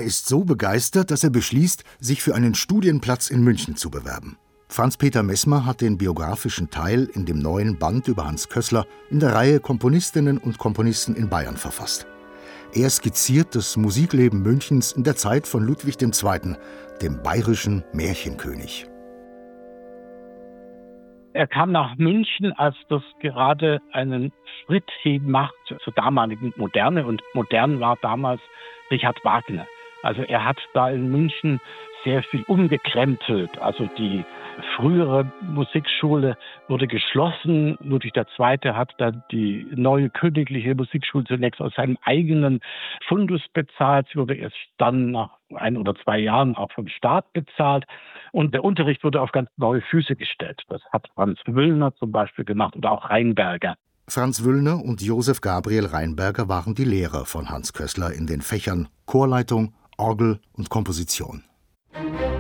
Er ist so begeistert, dass er beschließt, sich für einen Studienplatz in München zu bewerben. Franz-Peter Messmer hat den biografischen Teil in dem neuen Band über Hans Kössler in der Reihe Komponistinnen und Komponisten in Bayern verfasst. Er skizziert das Musikleben Münchens in der Zeit von Ludwig II., dem bayerischen Märchenkönig. Er kam nach München, als das gerade einen Schritt hin macht zur damaligen Moderne. Und modern war damals Richard Wagner. Also er hat da in München sehr viel umgekrempelt. Also die frühere Musikschule wurde geschlossen. Ludwig II. Hat dann die neue königliche Musikschule zunächst aus seinem eigenen Fundus bezahlt. Sie wurde erst dann nach 1 oder 2 Jahren auch vom Staat bezahlt. Und der Unterricht wurde auf ganz neue Füße gestellt. Das hat Franz Wüllner zum Beispiel gemacht oder auch Rheinberger. Franz Wüllner und Josef Gabriel Rheinberger waren die Lehrer von Hans Kössler in den Fächern Chorleitung, Orgel und Komposition.